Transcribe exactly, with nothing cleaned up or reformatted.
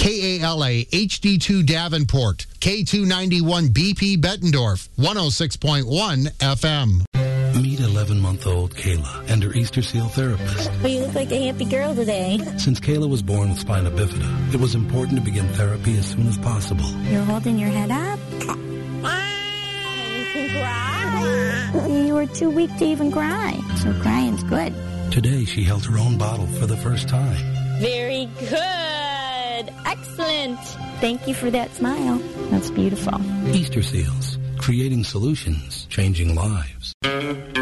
K A L A H D two Davenport, K two ninety-one B P Bettendorf, one oh six point one F M. Meet eleven-month-old Kayla and her Easter Seal therapist. Well, you look like a happy girl today. Since Kayla was born with spina bifida, it was important to begin therapy as soon as possible. You're holding your head up? You can cry. You were too weak to even cry, so crying's good. Today, she held her own bottle for the first time. Very good. Excellent. Thank you for that smile. That's beautiful. Easter Seals, creating solutions, changing lives.